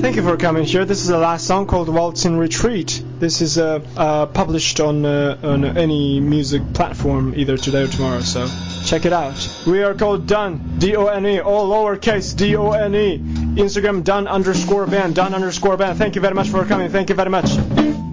thank you for coming here. This is the last song called Waltz in Retreat. This is published on any music platform either today or tomorrow, so check it out. We are called Done, D-O-N-E, all lowercase, D-O-N-E. Instagram, Done_band, Done_band. Thank you very much for coming. Thank you very much.